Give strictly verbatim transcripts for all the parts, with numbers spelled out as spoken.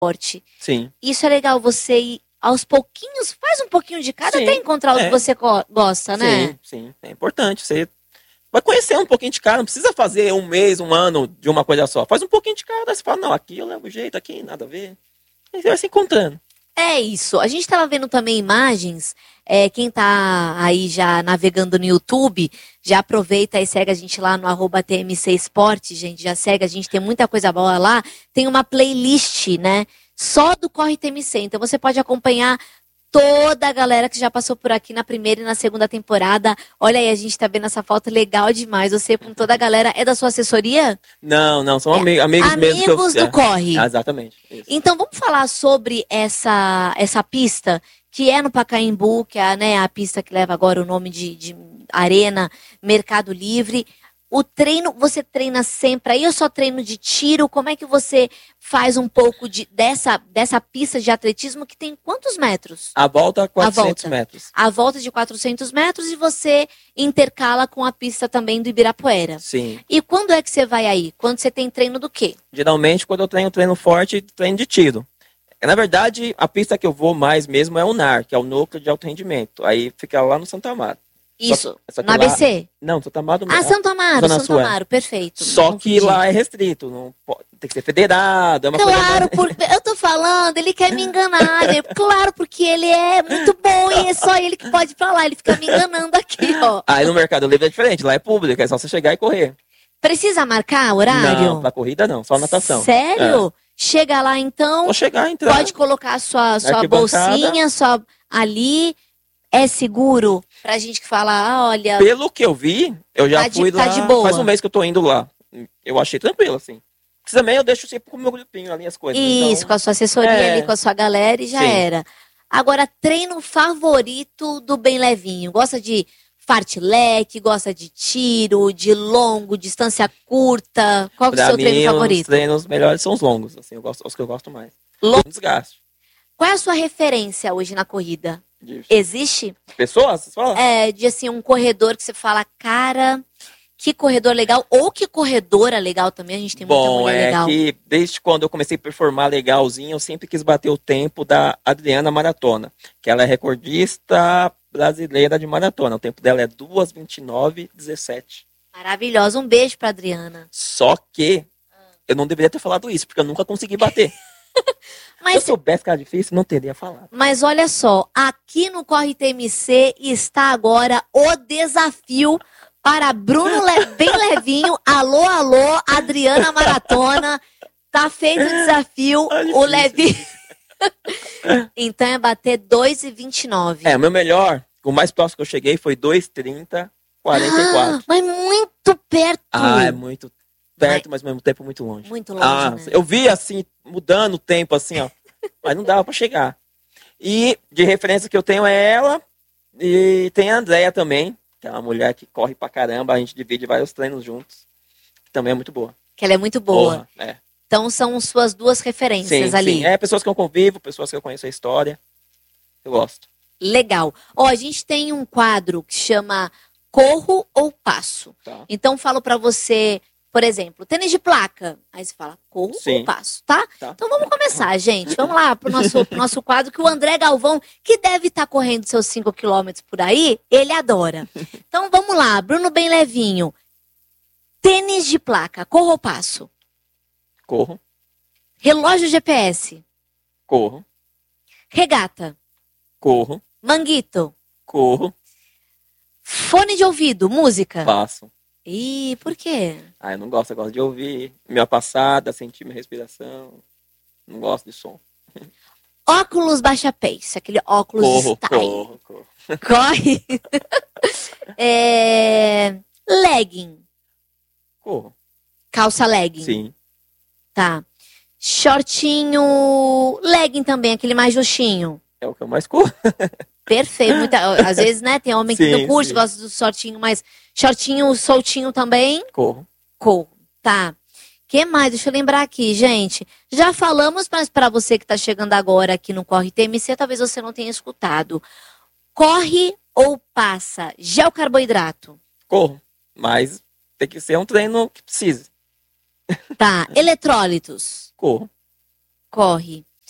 esporte. Sim. Isso é legal, você ir aos pouquinhos, faz um pouquinho de cada Sim, até encontrar o é. que você go- gosta, né? Sim, sim. É importante. Você vai conhecer um pouquinho de cada. Não precisa fazer um mês, um ano de uma coisa só. Faz um pouquinho de cada. Aí você fala, não, aqui eu levo jeito, aqui nada a ver. Aí você vai se encontrando. É isso. A gente estava vendo também imagens. É, quem tá aí já navegando no YouTube, já aproveita e segue a gente lá no arroba T M C Esporte, gente. Já segue, a gente tem muita coisa boa lá. Tem uma playlist, né? Só do Corre T M C. Então você pode acompanhar toda a galera que já passou por aqui na primeira e na segunda temporada. Olha aí, a gente tá vendo essa foto legal demais. Você com toda a galera. É da sua assessoria? Não, não, são É, ami- amigos, mesmo que eu... Amigos do é. Corre. Ah, exatamente. Isso. Então vamos falar sobre essa, essa pista que é no Pacaembu, que é, né, a pista que leva agora o nome de, de Arena Mercado Livre. O treino, você treina sempre aí ou só treino de tiro? Como é que você faz um pouco de, dessa, dessa pista de atletismo que tem quantos metros? A volta, quatrocentos volta. metros. A volta de quatrocentos metros e você intercala com a pista também do Ibirapuera. Sim. E quando é que você vai aí? Quando você tem treino do quê? Geralmente, quando eu treino treino forte, treino de tiro. Na verdade, a pista que eu vou mais mesmo é o N A R, que é o Núcleo de Alto Rendimento. Aí fica lá no Santo Amaro. Isso, só que no lá- A B C? Não, Santo Amaro... Ah, Santo Amaro, Zona Santo Sul, é. Amaro, perfeito. Só Me que confundi. lá é restrito. Não pode, tem que ser federado. É uma coisa Claro, mais... por, eu tô falando, ele quer me enganar. né? Claro, porque ele é muito bom e é só ele que pode falar. Ele fica me enganando aqui, ó. Aí no Mercado Livre é diferente. Lá é público, é só você chegar e correr. Precisa marcar horário? Não, pra corrida não, só natação. Sério? Chega lá então, Vou chegar e entrar. pode colocar sua, sua arquibancada. bolsinha sua, ali. É seguro pra gente que fala, ah, olha, Pelo que eu vi, eu já Tá de- fui tá lá. de boa. Faz um mês que eu tô indo lá. Eu achei tranquilo, assim. Porque também eu deixo sempre com o meu grupinho ali as coisas. isso, então... com a sua assessoria É. ali, com a sua galera e já Sim. era. Agora, treino favorito do Bem Levinho? Gosta de fartlek, gosta de tiro, de longo, distância curta? Qual que é o Pra seu mim, treino os favorito? treinos melhores são os longos, assim, eu gosto, os que eu gosto mais. Longo. Desgaste. Qual é a sua referência hoje na corrida? De Existe? pessoas, você fala? É, de assim, um corredor que você fala, cara, que corredor legal, ou que corredora legal também, a gente tem muita Bom, mulher é legal. que desde quando eu comecei a performar legalzinho, eu sempre quis bater o tempo da Adriana Maratona, que ela é recordista brasileira de maratona. O tempo dela é duas, vinte e nove, dezessete. Maravilhosa, um beijo pra Adriana. Só que eu não deveria ter falado isso, porque eu nunca consegui bater. Se eu Mas soubesse que era difícil, não teria falado. Mas olha só, aqui no Corre T M C está agora o desafio para Bruno Le... Bem Levinho. Alô, alô, Adriana Maratona. Tá feito o desafio. Tá O difícil. Levinho. Então é bater dois e vinte e nove. É, o meu melhor, o mais próximo que eu cheguei foi dois, trinta, quarenta e quatro. Ah, mas muito perto. Ah, é muito perto, mas ao mesmo tempo muito longe. Muito longe, Ah, né? eu vi assim, mudando o tempo, assim, ó. Mas não dava pra chegar. E de referência que eu tenho é ela. E tem a Andréia também, que é uma mulher que corre pra caramba. A gente divide vários treinos juntos. Que também é muito boa. Que ela é muito boa. Porra, é. Então são suas duas referências Sim, ali. sim. É pessoas que eu convivo, pessoas que eu conheço a história. Eu gosto. Legal. Ó, a gente tem um quadro que chama Corro ou Passo. Tá. Então falo pra você, por exemplo, tênis de placa. Aí você fala, corro Sim. ou passo, tá? Tá. Então vamos começar, gente. Vamos lá pro nosso, pro nosso quadro que o André Galvão, que deve estar correndo seus cinco quilômetros por aí, ele adora. Então vamos lá, Bruno Bem Levinho. Tênis de placa, corro ou passo? Corro, Relógio G P S, corro, regata, corro, manguito, corro, fone de ouvido, música. passo. Ih, por quê? Ah, eu não gosto, eu gosto de ouvir minha passada, sentir minha respiração. Não gosto de som. Óculos baixa pace, aquele óculos Corro, style. corro, corro. Corre. É... Legging. Corro, Calça legging. sim. Tá. Shortinho. Legging também, aquele mais justinho. É o que eu mais corro. Perfeito. Muita... Às vezes, né, tem homem que Sim, não curte, sim. gosta do shortinho, mas shortinho soltinho também. Corro. Corro. Tá. Que mais? Deixa eu lembrar aqui, gente. Já falamos, mas para você que tá chegando agora aqui no Corre T M C, talvez você não tenha escutado. Corre ou passa? Gel carboidrato. Corro. Mas tem que ser um treino que precise. Tá. Eletrólitos. Corro. Corre.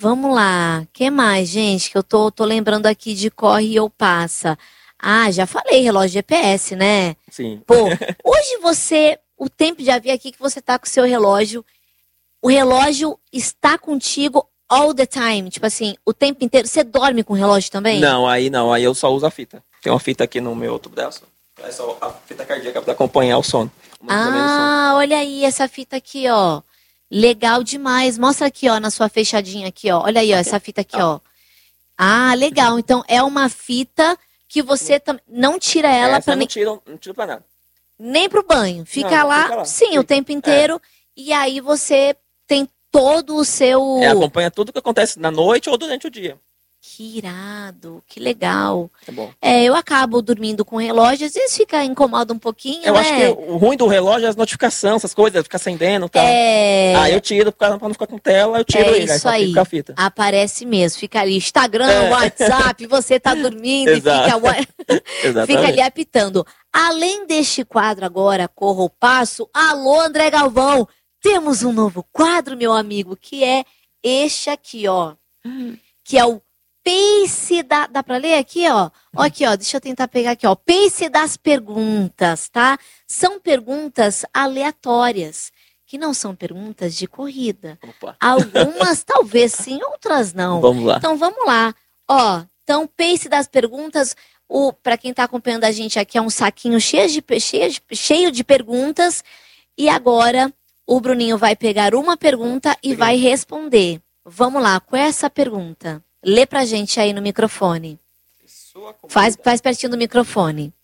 Vamos lá. Que mais, gente? Que eu tô, tô lembrando aqui de corre ou passa. Ah, já falei, relógio G P S, né? Sim. Pô, hoje você, o tempo já vi aqui que você tá com o seu relógio. O relógio está contigo all the time. Tipo assim, o tempo inteiro. Você dorme com o relógio também? Não, aí não. Aí eu só uso a fita. Tem uma fita aqui no meu outro braço. É só a fita cardíaca para acompanhar o sono. O movimento do sono. Ah, olha aí essa fita aqui, ó. Legal demais. Mostra aqui, ó, na sua fechadinha aqui, ó. Olha aí, ó, essa fita aqui, ó. Ah, legal. Então é uma fita que você tam- não tira ela Essa para eu nem, não tiro, não tiro pra nada. nem pro banho. Fica, Não, lá, fica lá. sim, o Fica. tempo inteiro. E aí você tem todo o seu... É, acompanha tudo que acontece na noite ou durante o dia. Que irado, que legal. Tá bom. É, eu acabo dormindo com relógio, às vezes fica incomoda um pouquinho, Eu né? acho que o ruim do relógio é as notificações, essas coisas, ficar acendendo e tal. É... Aí eu tiro pra pra não ficar com tela, eu tiro É ele, aí isso só aí. fica a fita. Aparece mesmo, fica ali Instagram, É. WhatsApp, você tá dormindo e Exato. fica, wa- Exatamente. fica ali apitando. Além deste quadro agora, Corra ou Passo, alô André Galvão, temos um novo quadro, meu amigo, que é este aqui, ó. Que é o Pace da... Dá pra ler aqui, ó? Ó aqui, ó, deixa eu tentar pegar aqui, ó. Pace das perguntas, tá? São perguntas aleatórias, que não são perguntas de corrida. Opa. Algumas talvez sim, outras não. Vamos lá. Então vamos lá. Ó, então pace das perguntas, o para quem tá acompanhando a gente aqui é um saquinho cheio de pe- cheio de, cheio de perguntas e agora o Bruninho vai pegar uma pergunta e vai responder. Vamos lá, qual é essa pergunta? Lê pra gente aí no microfone. Sua comida- Faz, faz pertinho do microfone.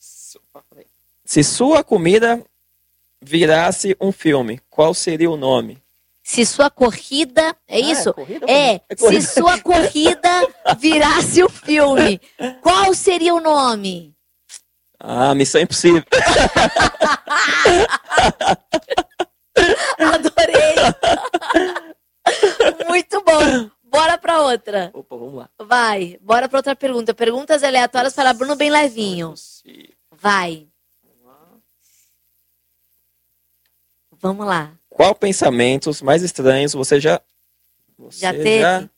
Se sua comida virasse um filme, qual seria o nome? Se sua corrida, é Ah, isso? corrida ou É, comida? É corrida. se sua corrida virasse o filme, qual seria o nome? Ah, Missão Impossível. Adorei! Muito bom. Bora pra outra. Opa, vamos lá. Vai, bora pra outra pergunta. Perguntas aleatórias para Bruno bem levinho. Vai. Vamos lá. Qual pensamentos mais estranhos você já você Já teve? já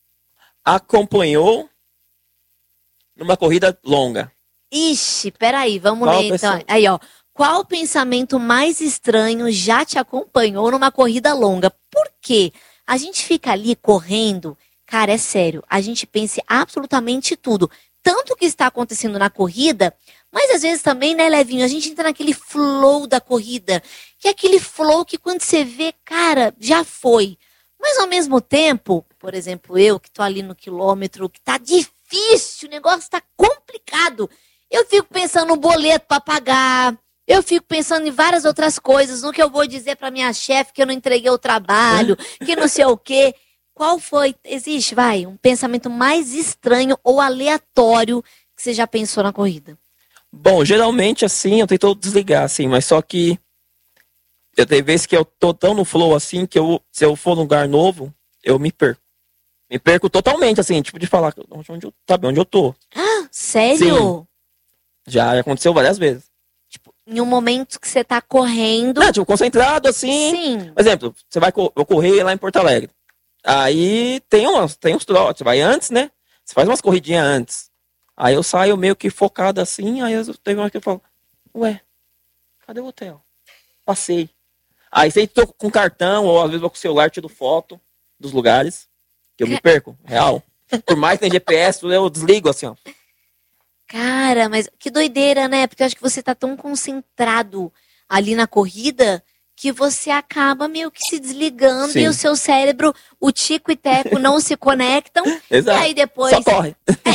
acompanhou numa corrida longa? Ixi, peraí, vamos Qual ler então. pensamento? Aí, ó. Qual pensamento mais estranho já te acompanhou numa corrida longa? Por quê? A gente fica ali correndo, cara, é sério, a gente pensa em absolutamente tudo. Tanto que está acontecendo na corrida, mas às vezes também, né, Levinho, a gente entra naquele flow da corrida, que é aquele flow que quando você vê, cara, já foi. Mas ao mesmo tempo, por exemplo, eu que tô ali no quilômetro, que tá difícil, o negócio tá complicado, eu fico pensando no boleto para pagar, eu fico pensando em várias outras coisas, no que eu vou dizer para minha chefe que eu não entreguei o trabalho, que não sei o quê. Qual foi, existe, vai, um pensamento mais estranho ou aleatório que você já pensou na corrida? Bom, geralmente assim, eu tento desligar assim, mas só que eu tenho vezes que eu tô tão no flow assim que eu, se eu for num lugar novo, eu me perco. Me perco totalmente assim, tipo de falar onde eu, sabe, onde eu tô. Sério? Já aconteceu várias vezes. Tipo, em um momento que você tá correndo. Não, tipo, concentrado assim. Sim. Por exemplo, você vai co- eu correr lá em Porto Alegre. Aí tem umas, tem uns trotes, você vai antes, né? Você faz umas corridinhas antes. Aí eu saio meio que focado assim, aí eu teve uma que eu falo, ué, cadê o hotel? Passei. Aí sei que tô com cartão, ou às vezes vou com o celular, tiro foto dos lugares, que eu me perco, real. Por mais que tem G P S, eu desligo assim, ó. Cara, mas que doideira, né? Porque eu acho que você tá tão concentrado ali na corrida que você acaba meio que se desligando Sim. e o seu cérebro, o tico e teco não se conectam. Exato. E aí depois Só corre.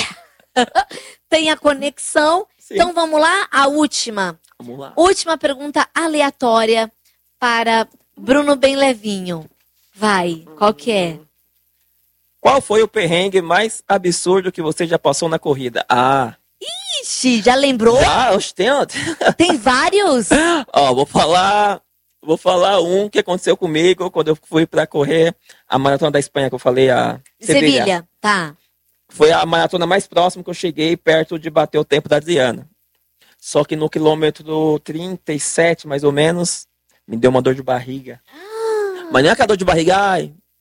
tem a conexão. Sim. Então vamos lá, a última. Vamos lá. Última pergunta aleatória para Bruno bem levinho. Vai, qual que é? Qual foi o perrengue mais absurdo que você já passou na corrida? Ah, Ixi, já lembrou? já, oxe, tem outro. Tem vários? Ó, vou falar, vou falar um que aconteceu comigo quando eu fui pra correr a maratona da Espanha que eu falei, a Sevilha. Sevilha, tá. Foi a maratona mais próxima que eu cheguei, perto de bater o tempo da Adriana. Só que no quilômetro trinta e sete, mais ou menos, me deu uma dor de barriga. Mas não é aquela dor de barriga, ai,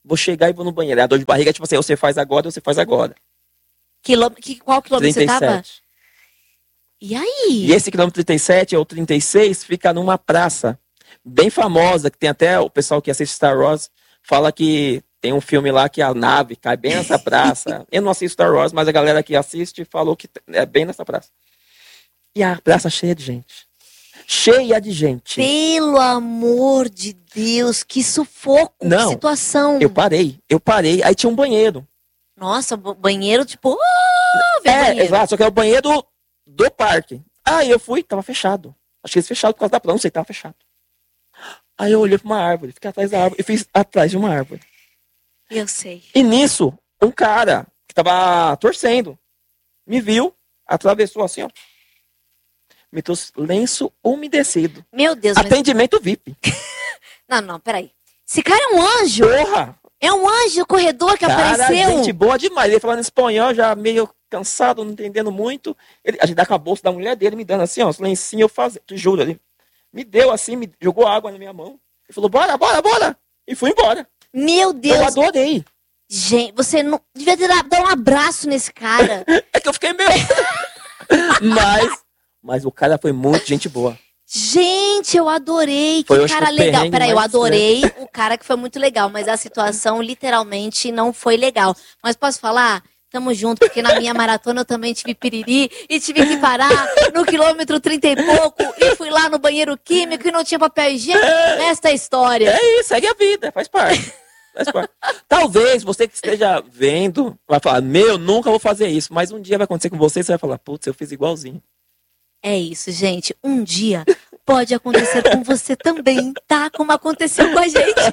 vou chegar e vou no banheiro. A dor de barriga é tipo assim, ou você faz agora ou você faz agora. Quilô... Que, qual quilômetro trinta e sete. você tava? E aí? E esse quilômetro trinta e sete ou trinta e seis fica numa praça bem famosa, que tem até o pessoal que assiste Star Wars, fala que tem um filme lá que a nave cai bem nessa praça. Eu não assisto Star Wars, mas a galera que assiste falou que é bem nessa praça. E a praça cheia de gente. Cheia de gente. Pelo amor de Deus, que sufoco, não, que situação. Eu parei, eu parei. Aí tinha um banheiro. Nossa, banheiro tipo... Oh, é, banheiro. Exato, só que é o banheiro do parque. Aí eu fui, tava fechado. Acho que eles fecharam por causa da praia, não sei, tava fechado. Aí eu olhei pra uma árvore, fiquei atrás da árvore, e fiz atrás de uma árvore. Eu sei. E nisso, um cara que tava torcendo, me viu, atravessou assim, ó. Me trouxe lenço umedecido. Meu Deus. Atendimento mas... V I P. Não, não, peraí. Esse cara é um anjo. Porra! É um anjo, o corredor que cara, apareceu. Gente boa demais. Ele falando espanhol, já meio cansado, não entendendo muito. Ele, a gente dá com a bolsa da mulher dele, me dando assim, ó, os lencinhos, eu fazia, te juro, ele me deu assim, me jogou água na minha mão. Ele falou, bora, bora, bora. E fui embora. Meu Deus. Eu adorei. Gente, você não devia ter dado um abraço nesse cara. É que eu fiquei meio... mas, mas o cara foi muito gente boa. Gente, eu adorei. Que foi, cara legal. Peraí, eu adorei o cara que foi muito legal, mas a situação literalmente não foi legal. Mas posso falar? Tamo junto, porque na minha maratona eu também tive piriri e tive que parar no quilômetro trinta e pouco e fui lá no banheiro químico e não tinha papel higiênico. É, Esta história. É isso, segue a vida, faz parte. Faz parte. Talvez você que esteja vendo vai falar, meu, nunca vou fazer isso. Mas um dia vai acontecer com você e você vai falar, putz, eu fiz igualzinho. É isso, gente. Um dia pode acontecer com você também, tá? Como aconteceu com a gente.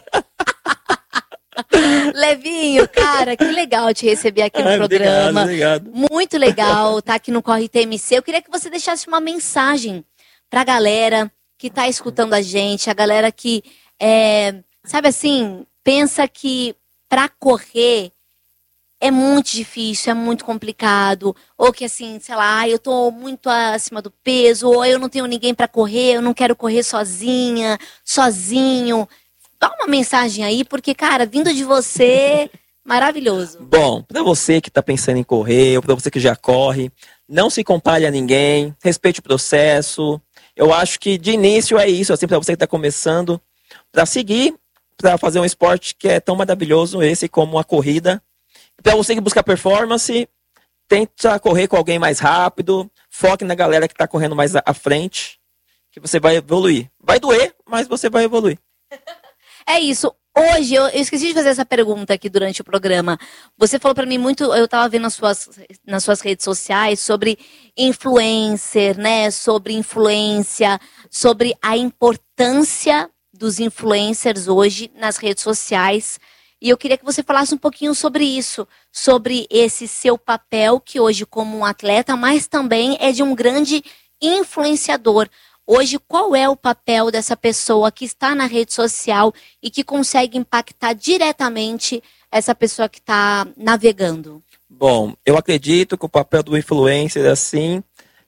Levinho, cara, que legal te receber aqui no Ai, programa. Obrigado, obrigado. Muito legal tá aqui no Corre T M C. Eu queria que você deixasse uma mensagem pra galera que tá escutando a gente, a galera que, é, sabe assim, pensa que pra correr é muito difícil, é muito complicado, ou que assim, sei lá, eu tô muito acima do peso, ou eu não tenho ninguém pra correr, eu não quero correr sozinha, sozinho. Dá uma mensagem aí, porque, cara, vindo de você, maravilhoso. Bom, pra você que tá pensando em correr, ou pra você que já corre, não se compare a ninguém, respeite o processo. Eu acho que de início é isso, assim, pra você que tá começando, pra seguir, pra fazer um esporte que é tão maravilhoso, esse como a corrida. Pra você que busca performance, tenta correr com alguém mais rápido, foque na galera que tá correndo mais à frente, que você vai evoluir. Vai doer, mas você vai evoluir. É isso. Hoje, eu, eu esqueci de fazer essa pergunta aqui durante o programa. Você falou pra mim muito, eu tava vendo nas suas, nas suas redes sociais sobre influencer, né? Sobre influência, sobre a importância dos influencers hoje nas redes sociais. E eu queria que você falasse um pouquinho sobre isso, sobre esse seu papel, que hoje como um atleta, mas também é de um grande influenciador. Hoje, qual é o papel dessa pessoa que está na rede social e que consegue impactar diretamente essa pessoa que está navegando? Bom, eu acredito que o papel do influencer, assim,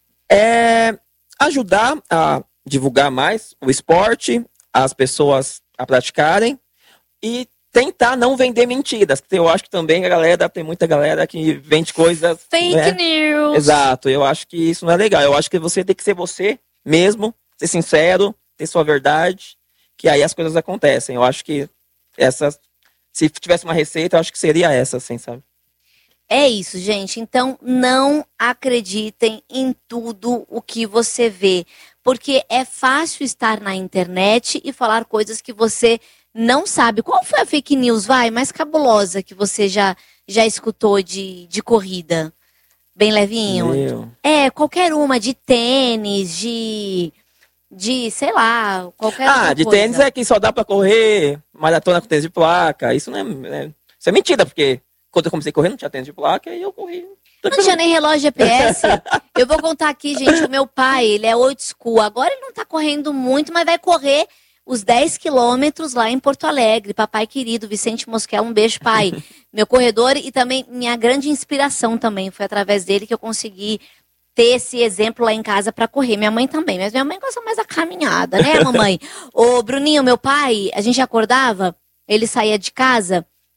é ajudar a divulgar mais o esporte, as pessoas a praticarem e tentar não vender mentiras. Eu acho que também a galera, tem muita galera que vende coisas... Fake né? news! Exato, eu acho que isso não é legal. Eu acho que você tem que ser você mesmo, ser sincero, ter sua verdade, que aí as coisas acontecem. Eu acho que essa, se tivesse uma receita, eu acho que seria essa, assim, sabe? É isso, gente. Então, não acreditem em tudo o que você vê, porque é fácil estar na internet e falar coisas que você não sabe. Qual foi a fake news, vai, mais cabulosa que você já, já escutou de, de corrida? Bem levinho? Meu. É, qualquer uma, de tênis, de, de sei lá, qualquer Ah, de coisa. tênis é que só dá pra correr maratona com tênis de placa. Isso não é, é, isso é mentira, porque quando eu comecei a correr não tinha tênis de placa e eu corri. Não tinha nem relógio G P S. Eu vou contar aqui, gente, o meu pai, ele é old school. Agora ele não tá correndo muito, mas vai correr os dez quilômetros lá em Porto Alegre. Papai querido, Vicente Mosquel, um beijo, pai. Meu corredor e também minha grande inspiração também. Foi através dele que eu consegui ter esse exemplo lá em casa para correr. Minha mãe também, mas minha mãe gosta mais da caminhada, né, mamãe? Ô, Bruninho, meu pai, a gente acordava, ele saía de casa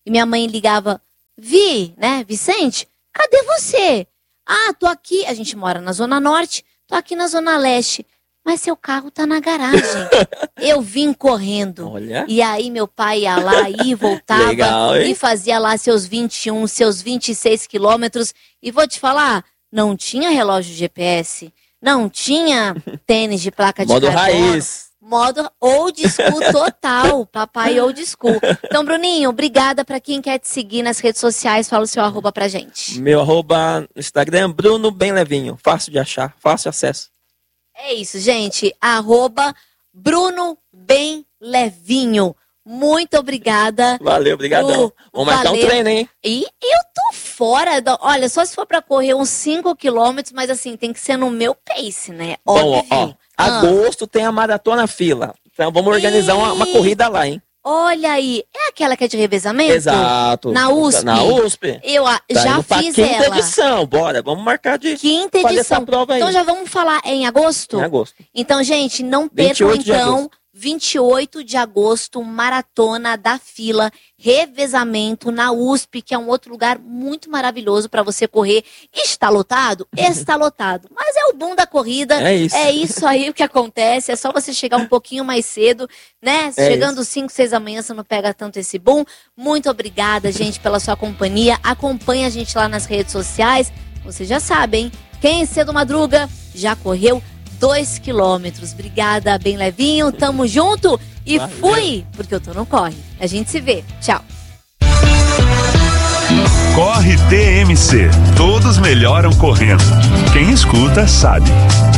E minha mãe ligava, Vi, né, Vicente, cadê você? Ah, tô aqui, a gente mora na Zona Norte, tô aqui na Zona Leste. Mas seu carro tá na garagem. Eu vim correndo. Olha. E aí meu pai ia lá e voltava. Legal, hein? E fazia lá seus vinte e um, seus vinte e seis quilômetros. E vou te falar, não tinha relógio G P S, não tinha tênis de placa de Modo carbono. raiz. Modo old school total, papai old school. Então, Bruninho, obrigada pra quem quer te seguir nas redes sociais. Fala o seu arroba pra gente. Meu arroba no Instagram, Bruno Bem Levinho. Fácil de achar, fácil acesso. É isso, gente. Arroba Bruno Bem Levinho. Muito obrigada. Valeu, obrigadão. Uh, Vamos marcar um treino, hein? E eu tô fora. Do... Olha, só se for pra correr uns cinco quilômetros, mas assim, tem que ser no meu pace, né? Bom, Óbvio. ó, Ah. agosto tem a Maratona Fila. Então vamos organizar uma, uma Ih. corrida lá, hein? Olha aí. É aquela que é de revezamento? Exato. Na U S P? Na U S P. Eu a- Tá já indo pra fiz quinta ela. edição, bora. Vamos marcar de Quinta fazer edição. essa prova aí. Então já vamos falar em agosto? Em agosto. Então, gente, não vinte e percam, oito de então, agosto. vinte e oito de agosto, Maratona da Fila, revezamento na U S P, que é um outro lugar muito maravilhoso para você correr. Está lotado? Está lotado. Mas é o bom da corrida. É isso. É isso aí o que acontece. É só você chegar um pouquinho mais cedo, né? É Chegando cinco, seis da manhã, você não pega tanto esse boom. Muito obrigada, gente, pela sua companhia. Acompanhe a gente lá nas redes sociais. Vocês já sabem, hein? Quem cedo madruga já correu dois quilômetros. Obrigada, Bem Levinho. Tamo junto e Valeu. fui, porque eu tô no corre. A gente se vê. Tchau. Corre T M C. Todos melhoram correndo. Quem escuta sabe.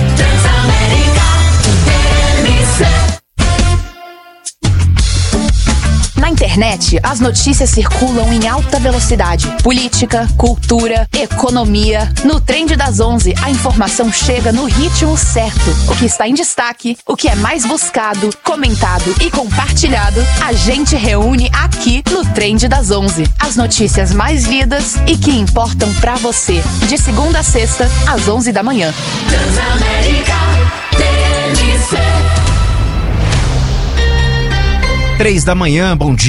Na internet, as notícias circulam em alta velocidade. Política, cultura, economia. No Trend das onze, a informação chega no ritmo certo. O que está em destaque, o que é mais buscado, comentado e compartilhado, a gente reúne aqui no Trend das onze. As notícias mais lidas e que importam pra você. De segunda a sexta, às onze da manhã. Três da manhã, bom dia.